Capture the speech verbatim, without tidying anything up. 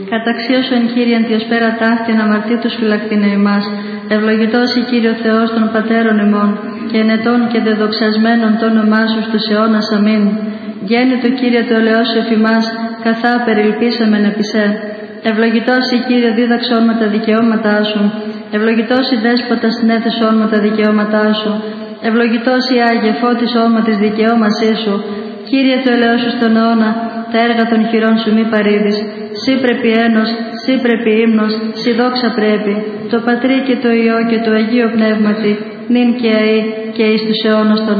Καταξίωσον Κύριε τη ως πέρα ταύτην αμαρτήτους φυλακτήνε ημάς. Ευλογητός η Κύριε ο Θεός των πατέρων ημών, και ενετών και δεδοξασμένων το όνομά σου στους αιώνας. Αμήν. Γέννητο Κύριε το ελαιός σου εφημάς, καθά περιλυπήσαμεν επί σε. Ευλογητός η Κύριε δίδαξόν με τα δικαιώματά σου. Ευλογητός η Δέσποτα συνέθεσόν με τα δικαιώματά σου. Ευλογητός η Άγιε φώτισόν με τις δικαιώμασή σου. Κύριε το ελαιός σου στον αιώνα, τα έργα των χειρών σου μη παρήδεις. Σύ πρέπει ένος, σύ πρέπει ύμνος, σύ δόξα πρέπει, το Πατρί και το Υιό και το Αγίο Πνεύματι, νυν και αεί και εις τους αιώνας των